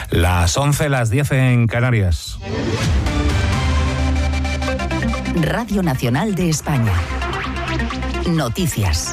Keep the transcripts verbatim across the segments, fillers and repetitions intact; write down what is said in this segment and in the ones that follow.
Las once, las diez en Canarias. Radio Nacional de España. Noticias.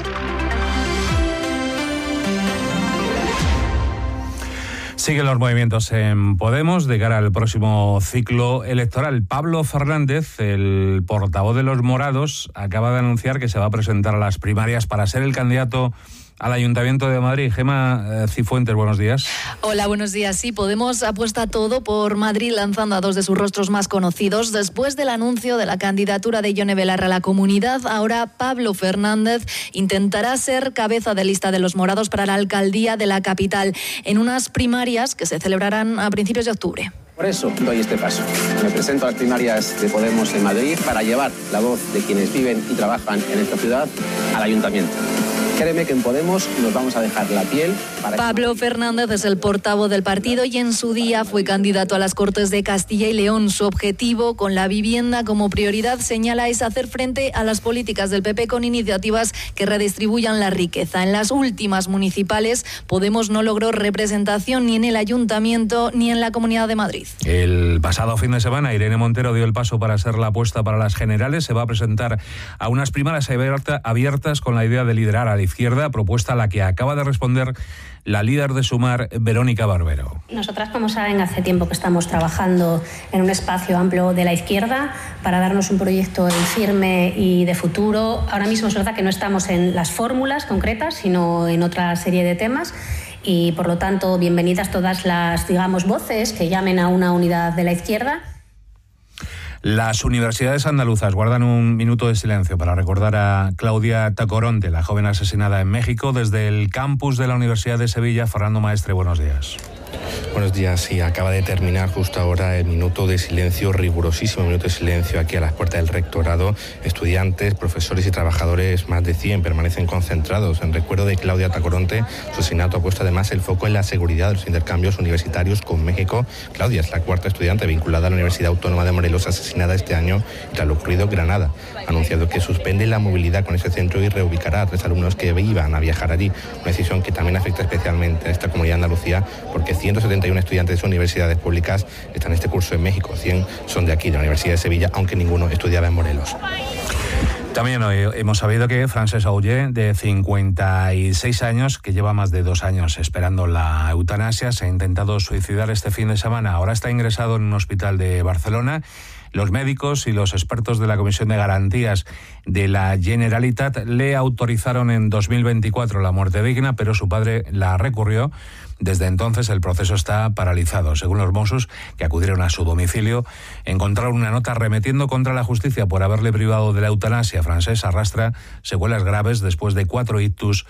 Siguen los movimientos en Podemos de cara al próximo ciclo electoral. Pablo Fernández, el portavoz de los morados, acaba de anunciar que se va a presentar a las primarias para ser el candidato al Ayuntamiento de Madrid. Gema Cifuentes, buenos días. Hola, buenos días. Sí, Podemos apuesta todo por Madrid, lanzando a dos de sus rostros más conocidos. Después del anuncio de la candidatura de Ione Belarra a la Comunidad, ahora Pablo Fernández intentará ser cabeza de lista de los morados para la alcaldía de la capital, en unas primarias que se celebrarán a principios de octubre. Por eso doy este paso. Me presento a las primarias de Podemos en Madrid para llevar la voz de quienes viven y trabajan en esta ciudad al Ayuntamiento. Créeme que en Podemos nos vamos a dejar la piel para... Pablo Fernández es el portavoz del partido y en su día fue candidato a las Cortes de Castilla y León. Su objetivo, con la vivienda como prioridad, señala, es hacer frente a las políticas del P P con iniciativas que redistribuyan la riqueza. En las últimas municipales, Podemos no logró representación ni en el Ayuntamiento ni en la Comunidad de Madrid. El pasado fin de semana, Irene Montero dio el paso para ser la apuesta para las generales. Se va a presentar a unas primarias abiertas con la idea de liderar a la izquierda, propuesta a la que acaba de responder la líder de Sumar, Verónica Barbero. Nosotras, como saben, hace tiempo que estamos trabajando en un espacio amplio de la izquierda para darnos un proyecto firme y de futuro. Ahora mismo es verdad que no estamos en las fórmulas concretas, sino en otra serie de temas. Y, por lo tanto, bienvenidas todas las, digamos, voces que llamen a una unidad de la izquierda. Las universidades andaluzas guardan un minuto de silencio para recordar a Claudia Tacoronte, la joven asesinada en México. Desde el campus de la Universidad de Sevilla, Fernando Maestre, buenos días. Buenos días, sí, acaba de terminar justo ahora el minuto de silencio, rigurosísimo minuto de silencio aquí a las puertas del rectorado. Estudiantes, profesores y trabajadores, más de cien, permanecen concentrados en recuerdo de Claudia Tacoronte. Su asesinato ha puesto además el foco en la seguridad de los intercambios universitarios con México. Claudia es la cuarta estudiante vinculada a la Universidad Autónoma de Morelos asesinada este año, y tras lo ocurrido, Granada ha anunciado que suspende la movilidad con ese centro y reubicará a tres alumnos que iban a viajar allí. Una decisión que también afecta especialmente a esta comunidad de Andalucía, porque ciento setenta y uno estudiantes de universidades públicas están en este curso en México. cien son de aquí, de la Universidad de Sevilla, aunque ninguno estudiaba en Morelos. También hoy hemos sabido que Francesc Auger, de cincuenta y seis años, que lleva más de dos años esperando la eutanasia, se ha intentado suicidar este fin de semana. Ahora está ingresado en un hospital de Barcelona. Los médicos y los expertos de la Comisión de Garantías de la Generalitat le autorizaron en dos mil veinticuatro la muerte digna, pero su padre la recurrió. Desde entonces el proceso está paralizado. Según los Mossos, que acudieron a su domicilio, encontraron una nota arremetiendo contra la justicia por haberle privado de la eutanasia. Francesc arrastra secuelas graves después de cuatro ictus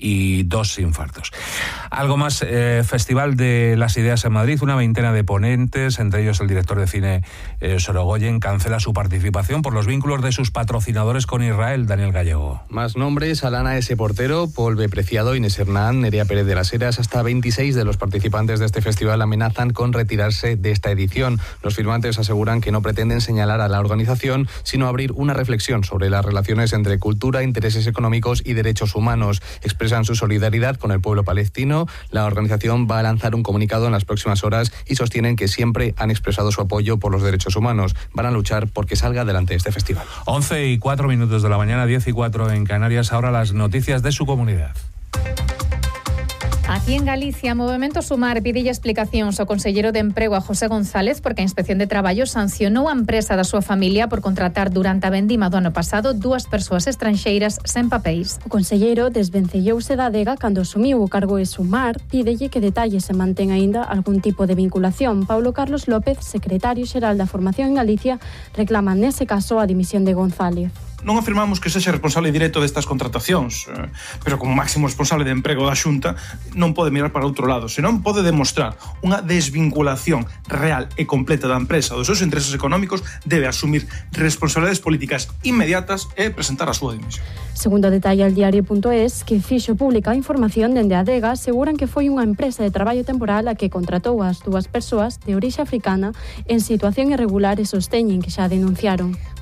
y dos infartos. Algo más, eh, Festival de las Ideas en Madrid. Una veintena de ponentes, entre ellos el director de cine eh, Sorogoyen, cancela su participación por los vínculos de sus patrocinadores con Israel. Daniel Gallego. Más nombres: Alana S. Portero, Paul B. Preciado, Inés Hernán, Nerea Pérez de las Heras. Hasta veintiséis de los participantes de este festival amenazan con retirarse de esta edición. Los firmantes aseguran que no pretenden señalar a la organización, sino abrir una reflexión sobre las relaciones entre cultura, intereses económicos y derechos humanos. Expresan su solidaridad con el pueblo palestino. La organización va a lanzar un comunicado en las próximas horas y sostienen que siempre han expresado su apoyo por los derechos humanos. Van a luchar porque salga adelante este festival. once y cuatro minutos de la mañana, diez y cuatro en Canarias. Ahora las noticias de su comunidad. Aquí en Galicia, Movemento Sumar pide explicacións ao conselleiro de Emprego, a José González, porque a Inspección de Traballo sancionou a empresa da súa familia por contratar durante a vendima do ano pasado dúas persoas estranxeiras sen papéis. O conselleiro desvencellouse da adega cando asumiu o cargo de Sumar, pídelle que detalle se mantén aínda algún tipo de vinculación. Paulo Carlos López, secretario xeral da Formación en Galicia, reclama nese caso a dimisión de González. Non afirmamos que sexa responsable directo destas contratacións, pero como máximo responsable de emprego da Xunta non pode mirar para outro lado, senón pode demostrar unha desvinculación real e completa da empresa dos seus intereses económicos, debe asumir responsabilidades políticas inmediatas e presentar a súa dimisión. Segundo detalla al diario punto es, que fixo pública a información dende a adega, aseguran que foi unha empresa de traballo temporal a que contratou as dúas persoas de orixe africana en situación irregular e sosteñen que xa denunciaron.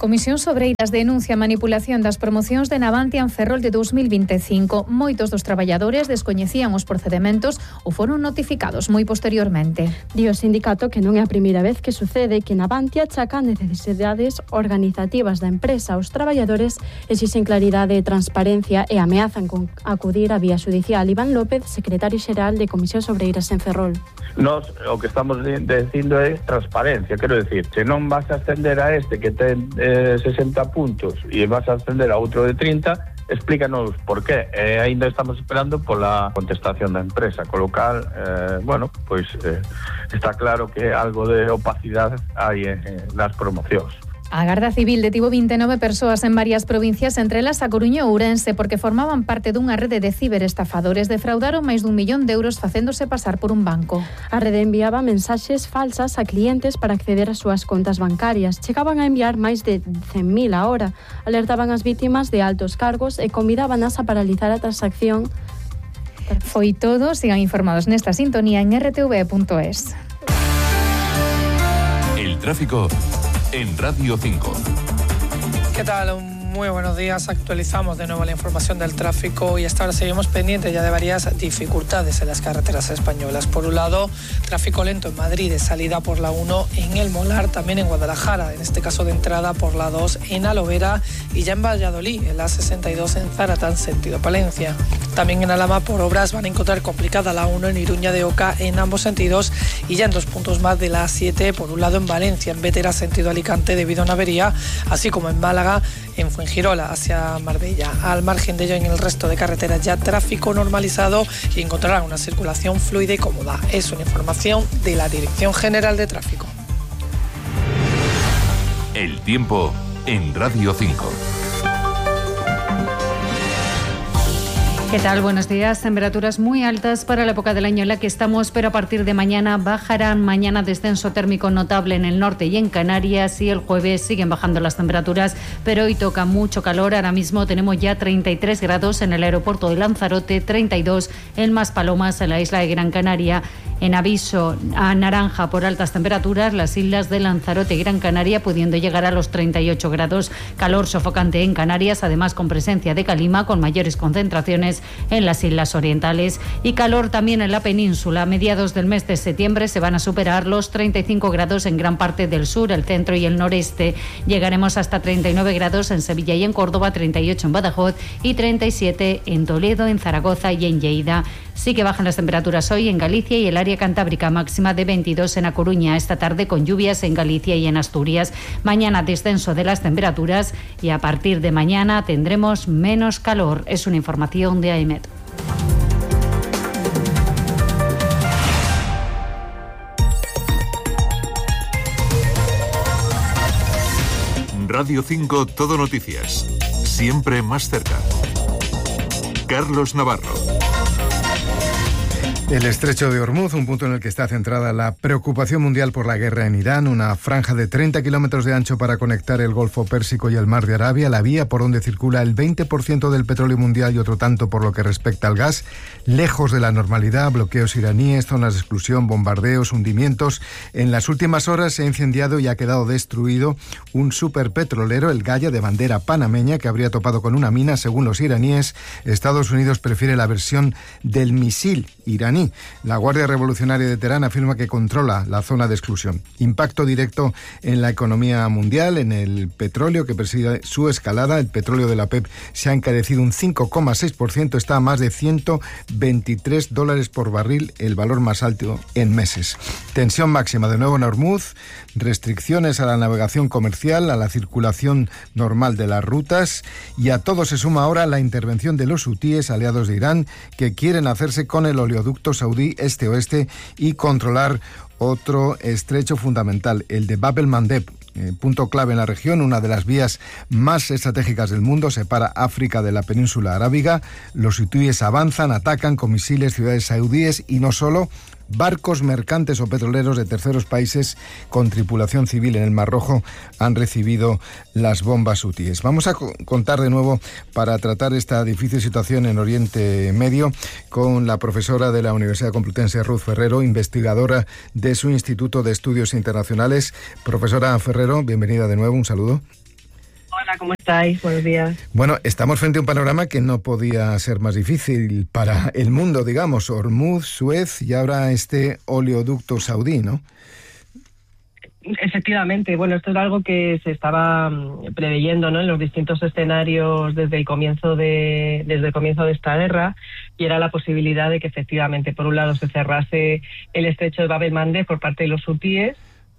Comisión Sobreiras denuncia a manipulación das promocións de Navantia en Ferrol de dos mil vinte e cinco. Moitos dos traballadores descoñecían os procedementos ou foron notificados moi posteriormente. Di o sindicato que non é a primeira vez que sucede que Navantia achaca necesidades organizativas da empresa aos traballadores, exixen claridade e transparencia e ameazan con acudir á vía judicial. Iván López, secretario xeral de Comisión Sobreiras en Ferrol. Nos o que estamos dicindo é transparencia, quero decir, se non vas a ascender a este que ten eh, sesenta puntos e vas a ascender a outro de trinta, explícanos por qué. Eh, ainda estamos esperando pola contestación da empresa, con lo cal, eh, bueno, pois eh, está claro que algo de opacidade hai eh, nas promocións. A Garda Civil detivo vinte e nove persoas en varias provincias, entre elas a Coruña e Ourense, porque formaban parte dunha rede de ciberestafadores. Defraudaron máis dun millón de euros facéndose pasar por un banco. A rede enviaba mensaxes falsas a clientes para acceder ás súas contas bancarias. Chegaban a enviar máis de cen mil a hora. Alertaban as vítimas de altos cargos e convidábanas a paralizar a transacción. Foi todo. Sigan informados nesta sintonía en r t v punto es. El tráfico en Radio cinco. ¿Qué tal? Muy buenos días. Actualizamos de nuevo la información del tráfico y hasta ahora seguimos pendientes ya de varias dificultades en las carreteras españolas. Por un lado, tráfico lento en Madrid de salida por la uno, en El Molar, también en Guadalajara, en este caso de entrada por la dos en Alovera y ya en Valladolid, en la sesenta y dos en Zaratán, sentido Palencia. También en Alhama por obras van a encontrar complicada la uno en Iruña de Oca en ambos sentidos y ya en dos puntos más de la siete, por un lado en Valencia, en Bétera, sentido Alicante, debido a una avería, así como en Málaga, en Fuengirola hacia Marbella. Al margen de ello, en el resto de carreteras ya tráfico normalizado y encontrarán una circulación fluida y cómoda. Es una información de la Dirección General de Tráfico. El tiempo en Radio cinco. ¿Qué tal? Buenos días. Temperaturas muy altas para la época del año en la que estamos, pero a partir de mañana bajarán. Mañana descenso térmico notable en el norte y en Canarias, y el jueves siguen bajando las temperaturas, pero hoy toca mucho calor. Ahora mismo tenemos ya treinta y tres grados en el aeropuerto de Lanzarote, treinta y dos en Maspalomas, en la isla de Gran Canaria. En aviso a naranja por altas temperaturas, las islas de Lanzarote y Gran Canaria, pudiendo llegar a los treinta y ocho grados. Calor sofocante en Canarias, además con presencia de calima, con mayores concentraciones en las islas orientales. Y calor también en la península. A mediados del mes de septiembre se van a superar los treinta y cinco grados en gran parte del sur, el centro y el noreste. Llegaremos hasta treinta y nueve grados en Sevilla y en Córdoba, treinta y ocho en Badajoz y treinta y siete en Toledo, en Zaragoza y en Lleida. Sí que bajan las temperaturas hoy en Galicia y el área cantábrica, máxima de veintidós en A Coruña. Esta tarde con lluvias en Galicia y en Asturias. Mañana descenso de las temperaturas y a partir de mañana tendremos menos calor. Es una información de AEMET. Radio cinco Todo Noticias. Siempre más cerca. Carlos Navarro. El estrecho de Hormuz, un punto en el que está centrada la preocupación mundial por la guerra en Irán, una franja de treinta kilómetros de ancho para conectar el Golfo Pérsico y el Mar de Arabia, la vía por donde circula el veinte por ciento del petróleo mundial y otro tanto por lo que respecta al gas, lejos de la normalidad, bloqueos iraníes, zonas de exclusión, bombardeos, hundimientos. En las últimas horas se ha incendiado y ha quedado destruido un superpetrolero, el Gaya, de bandera panameña, que habría topado con una mina. Según los iraníes, Estados Unidos prefiere la versión del misil iraní. La Guardia Revolucionaria de Teherán afirma que controla la zona de exclusión. Impacto directo en la economía mundial, en el petróleo, que persigue su escalada. El petróleo de la P E P se ha encarecido un cinco coma seis por ciento, está a más de ciento veintitrés dólares por barril, el valor más alto en meses. Tensión máxima de nuevo en Hormuz, restricciones a la navegación comercial, a la circulación normal de las rutas, y a todo se suma ahora la intervención de los hutíes, aliados de Irán, que quieren hacerse con el oleoducto saudí este-oeste y controlar otro estrecho fundamental, el de Bab el-Mandeb. Eh, punto clave en la región, una de las vías más estratégicas del mundo, separa África de la península arábiga. Los hutíes avanzan, atacan con misiles ciudades saudíes y no solo, barcos mercantes o petroleros de terceros países con tripulación civil en el Mar Rojo han recibido las bombas hutíes. Vamos a contar de nuevo, para tratar esta difícil situación en Oriente Medio, con la profesora de la Universidad Complutense, Ruth Ferrero, investigadora de su Instituto de Estudios Internacionales. Profesora Ferrero, bienvenida de nuevo, un saludo. Hola, ¿cómo estáis? Buenos días. Bueno, estamos frente a un panorama que no podía ser más difícil para el mundo, digamos. Hormuz, Suez y ahora este oleoducto saudí, ¿no? Efectivamente, bueno, esto era algo que se estaba preveyendo, ¿no?, en los distintos escenarios desde el comienzo de desde el comienzo de esta guerra, y era la posibilidad de que efectivamente, por un lado, se cerrase el estrecho de Bab el-Mandeb por parte de los hutíes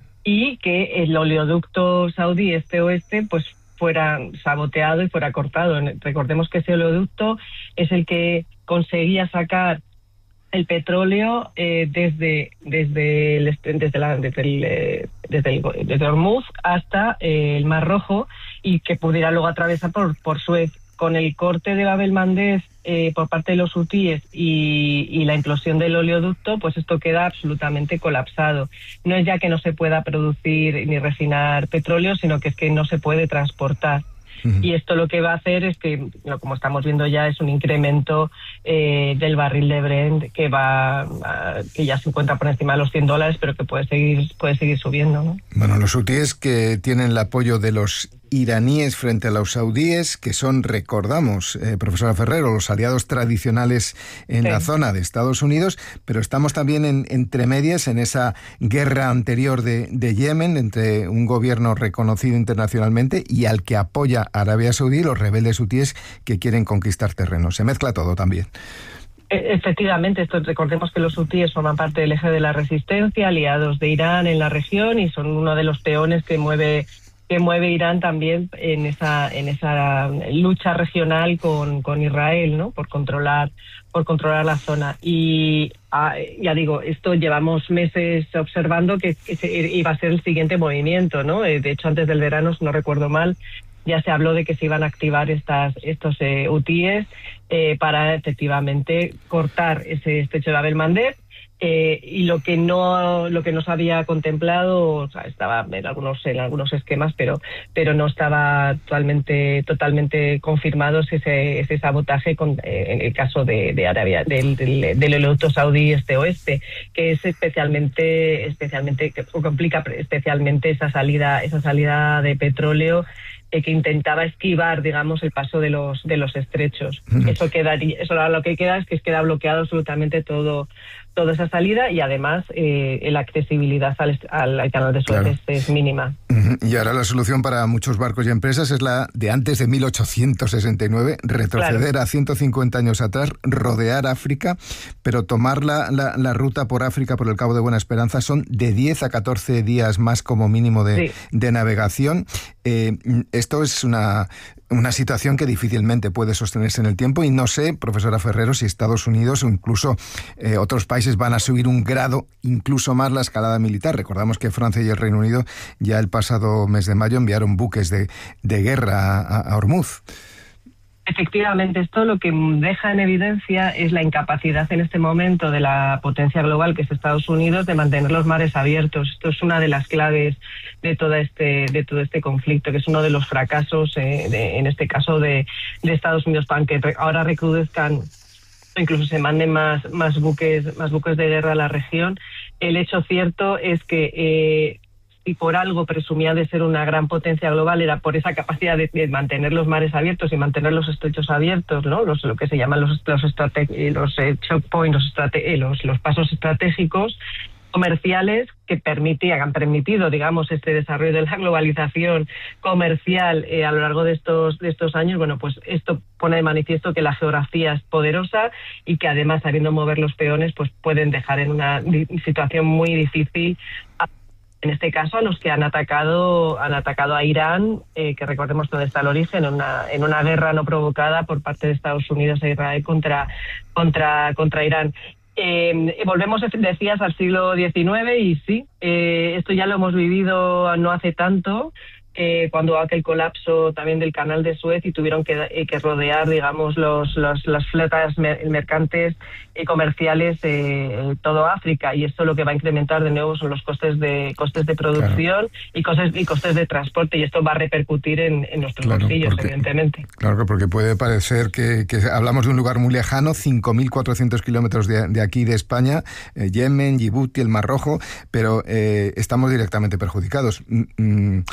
y que el oleoducto saudí este-oeste pues fuera saboteado y fuera cortado. Recordemos que ese oleoducto es el que conseguía sacar el petróleo eh, desde desde el, desde, la, desde, el, desde, el, desde Hormuz hasta eh, el Mar Rojo, y que pudiera luego atravesar por, por Suez. Con el corte de Bab el-Mandeb eh, por parte de los hutíes y, y la implosión del oleoducto, pues esto queda absolutamente colapsado. No es ya que no se pueda producir ni refinar petróleo, sino que es que no se puede transportar. Y esto lo que va a hacer es que, como estamos viendo ya, es un incremento eh, del barril de Brent que va a, que ya se encuentra por encima de los cien dólares, pero que puede seguir puede seguir subiendo, ¿no? Bueno, los hutíes que tienen el apoyo de los iraníes frente a los saudíes, que son, recordamos, eh, profesora Ferrero, los aliados tradicionales en sí. la zona de Estados Unidos, pero estamos también en, entre medias en esa guerra anterior de, de Yemen, entre un gobierno reconocido internacionalmente y al que apoya Arabia Saudí y los rebeldes hutíes que quieren conquistar terrenos. Se mezcla todo también. Efectivamente, esto, recordemos que los hutíes forman parte del eje de la resistencia, aliados de Irán en la región, y son uno de los peones que mueve que mueve Irán también en esa en esa lucha regional con, con Israel, ¿no?, por controlar por controlar la zona. Y ah, ya digo, esto llevamos meses observando que, que se, iba a ser el siguiente movimiento, ¿no? De hecho, antes del verano, si no recuerdo mal, ya se habló de que se iban a activar estas estos eh, hutíes eh, para efectivamente cortar ese estrecho de Bab el-Mandeb. Eh, y lo que no lo que no se había contemplado, o sea, estaba en algunos en algunos esquemas, pero pero no estaba totalmente totalmente confirmado ese ese sabotaje con, eh, en el caso de, de Arabia del del, del oleoducto saudí este oeste, que es especialmente especialmente que complica especialmente esa salida esa salida de petróleo eh, que intentaba esquivar, digamos, el paso de los de los estrechos. Mm. Eso quedaría, eso ahora lo que queda es que queda bloqueado absolutamente todo toda esa salida, y además eh, la accesibilidad al, al canal de Suez claro. es, es mínima. Y ahora la solución para muchos barcos y empresas es la de antes de mil ochocientos sesenta y nueve, retroceder claro. a ciento cincuenta años atrás, rodear África, pero tomar la, la, la ruta por África, por el Cabo de Buena Esperanza, son de diez a catorce días más como mínimo de, sí. de navegación. Eh, esto es una... una situación que difícilmente puede sostenerse en el tiempo, y no sé, profesora Ferrero, si Estados Unidos o incluso eh, otros países van a subir un grado, incluso más, la escalada militar. Recordamos que Francia y el Reino Unido ya el pasado mes de mayo enviaron buques de, de guerra a, a Hormuz. Efectivamente, esto lo que deja en evidencia es la incapacidad en este momento de la potencia global que es Estados Unidos de mantener los mares abiertos. Esto es una de las claves de todo este de todo este conflicto, que es uno de los fracasos, eh, de, en este caso de, de Estados Unidos, para que ahora recrudezcan, incluso se manden más más buques más buques de guerra a la región. El hecho cierto es que eh, y por algo presumía de ser una gran potencia global, era por esa capacidad de, de mantener los mares abiertos y mantener los estrechos abiertos, ¿no? Los, lo que se llaman los los, estrate- los eh, choke points, los, estrate- los, los pasos estratégicos comerciales que permitían, han permitido, digamos, este desarrollo de la globalización comercial eh, a lo largo de estos de estos años. Bueno, pues esto pone de manifiesto que la geografía es poderosa y que además, sabiendo mover los peones, pues pueden dejar en una situación muy difícil a, en este caso, a los que han atacado han atacado a Irán, eh, que recordemos dónde está el origen, en una en una guerra no provocada por parte de Estados Unidos e Israel contra contra contra Irán. Eh, volvemos, decías, al siglo diecinueve, y sí, eh, esto ya lo hemos vivido no hace tanto, eh, cuando aquel colapso también del canal de Suez y tuvieron que, eh, que rodear, digamos, los, los las flotas mer- mercantes y comerciales eh, todo África, y esto lo que va a incrementar de nuevo son los costes de costes de producción, claro. y costes y costes de transporte, y esto va a repercutir en, en nuestros claro, bolsillos, porque, evidentemente. Claro, porque puede parecer que, que hablamos de un lugar muy lejano, cinco mil cuatrocientos kilómetros de, de aquí de España, eh, Yemen, Djibouti, el Mar Rojo, pero eh, estamos directamente perjudicados. Mm, por,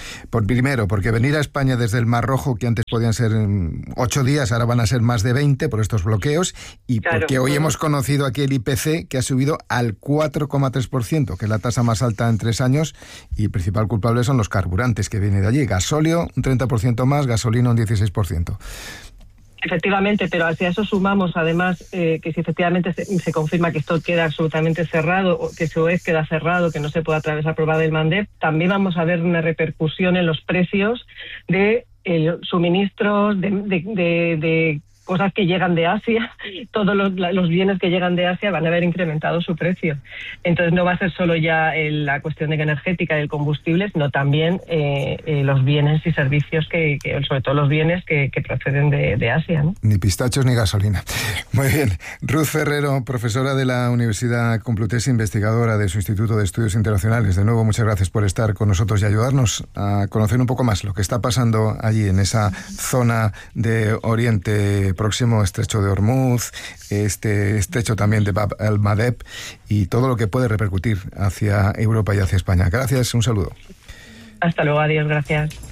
Primero, porque venir a España desde el Mar Rojo, que antes podían ser ocho días, ahora van a ser más de veinte por estos bloqueos, y claro, porque hoy hemos conocido aquí el I P C, que ha subido al cuatro coma tres por ciento, que es la tasa más alta en tres años, y el principal culpable son los carburantes, que viene de allí. Gasóleo, un treinta por ciento más, gasolina, un dieciséis por ciento. Efectivamente, pero hacia eso sumamos además eh, que si efectivamente se, se confirma que esto queda absolutamente cerrado, o que Suez queda cerrado, que no se puede atravesar por Bab el Mandeb, también vamos a ver una repercusión en los precios de eh, suministros, de, de, de, de cosas que llegan de Asia. Todos los, los bienes que llegan de Asia van a haber incrementado su precio. Entonces no va a ser solo ya el, la cuestión de energética y el combustible, sino también eh, eh, los bienes y servicios, que, que sobre todo los bienes que, que proceden de, de Asia, ¿no? Ni pistachos ni gasolina. Muy bien. Ruth Ferrero, profesora de la Universidad Complutense, investigadora de su Instituto de Estudios Internacionales. De nuevo, muchas gracias por estar con nosotros y ayudarnos a conocer un poco más lo que está pasando allí en esa zona de Oriente Próximo, estrecho de Hormuz, este estrecho también de Bab el Mandeb, y todo lo que puede repercutir hacia Europa y hacia España. Gracias, un saludo. Hasta luego, adiós, gracias.